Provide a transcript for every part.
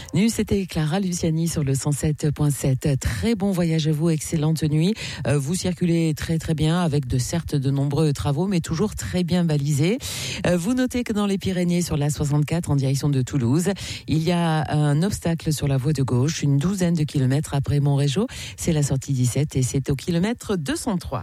C'était Clara Luciani sur le 107.7. Très bon voyage à vous, excellente nuit. Vous circulez très très bien avec certes de nombreux travaux, mais toujours très bien balisés. Vous notez que dans les Pyrénées, sur la 64 en direction de Toulouse, il y a un obstacle sur la voie de gauche, une douzaine de kilomètres après Montrégeau. C'est la sortie 17 et c'est au kilomètre 203.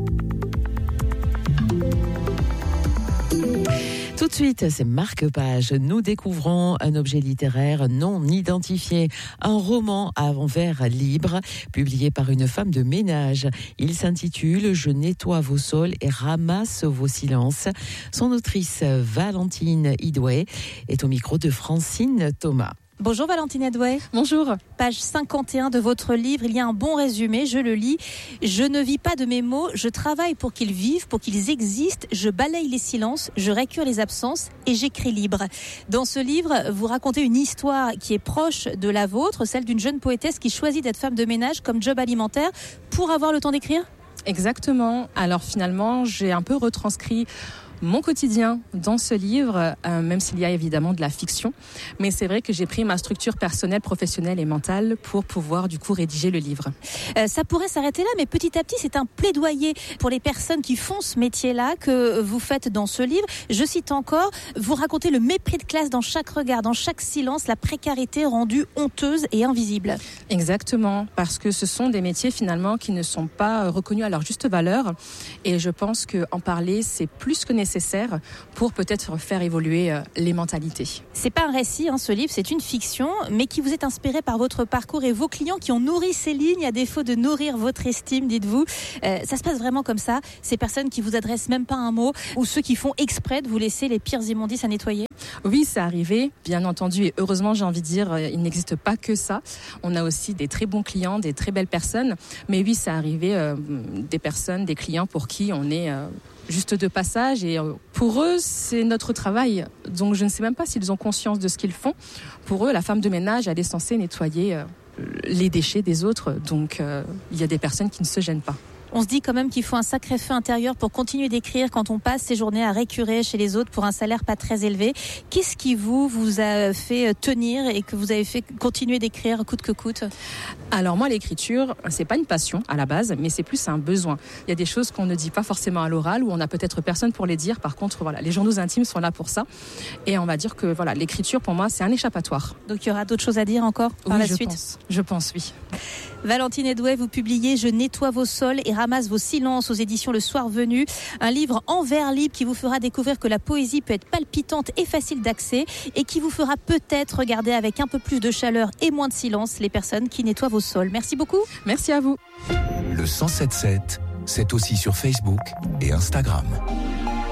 Tout de suite, c'est Marque-Page. Nous découvrons un objet littéraire non identifié, un roman à envers libre, publié par une femme de ménage. Il s'intitule « Je nettoie vos sols et ramasse vos silences ». Son autrice, Valentine Idouet, est au micro de Francine Thomas. Bonjour Valentine Idouet. Bonjour. Page 51 de votre livre, il y a un bon résumé, je le lis. Je ne vis pas de mes mots, je travaille pour qu'ils vivent, pour qu'ils existent, je balaye les silences, je récure les absences et j'écris libre. Dans ce livre, vous racontez une histoire qui est proche de la vôtre, celle d'une jeune poétesse qui choisit d'être femme de ménage comme job alimentaire pour avoir le temps d'écrire ? Exactement. Alors finalement, j'ai un peu retranscrit mon quotidien dans ce livre, même s'il y a évidemment de la fiction. Mais c'est vrai que j'ai pris ma structure personnelle, professionnelle et mentale pour pouvoir du coup rédiger le livre. Ça pourrait s'arrêter là, mais petit à petit, c'est un plaidoyer pour les personnes qui font ce métier-là que vous faites dans ce livre. Je cite encore, vous racontez le mépris de classe dans chaque regard, dans chaque silence, la précarité rendue honteuse et invisible. Exactement, parce que ce sont des métiers finalement qui ne sont pas reconnus à leur juste valeur. Et je pense qu'en parler, c'est plus que nécessaire pour peut-être faire évoluer les mentalités. C'est pas un récit, ce livre, c'est une fiction, mais qui vous est inspiré par votre parcours et vos clients qui ont nourri ces lignes à défaut de nourrir votre estime, dites-vous. Ça se passe vraiment comme ça, ces personnes qui vous adressent même pas un mot ou ceux qui font exprès de vous laisser les pires immondices à nettoyer? Oui, c'est arrivé, bien entendu, et heureusement, j'ai envie de dire, il n'existe pas que ça. On a aussi des très bons clients, des très belles personnes, mais oui, c'est arrivé des personnes, des clients pour qui on est juste de passage et pour eux, c'est notre travail. Donc je ne sais même pas s'ils ont conscience de ce qu'ils font. Pour eux, la femme de ménage, elle est censée nettoyer les déchets des autres. Donc il y a des personnes qui ne se gênent pas. On se dit quand même qu'il faut un sacré feu intérieur pour continuer d'écrire quand on passe ses journées à récurer chez les autres pour un salaire pas très élevé. Qu'est-ce qui vous a fait tenir et que vous avez fait continuer d'écrire coûte que coûte? Alors moi, l'écriture, c'est pas une passion à la base, mais c'est plus un besoin. Il y a des choses qu'on ne dit pas forcément à l'oral, où on n'a peut-être personne pour les dire. Par contre, voilà, les journaux intimes sont là pour ça. Et on va dire que voilà, l'écriture, pour moi, c'est un échappatoire. Donc il y aura d'autres choses à dire encore par la suite? Je pense, oui. Valentine Idouet, vous publiez « Je nettoie vos sols et ramasse vos silences » aux éditions Le Soir Venu. Un livre en vers libre qui vous fera découvrir que la poésie peut être palpitante et facile d'accès et qui vous fera peut-être regarder avec un peu plus de chaleur et moins de silence les personnes qui nettoient vos sols. Merci beaucoup. Merci à vous. Le 107.7, c'est aussi sur Facebook et Instagram.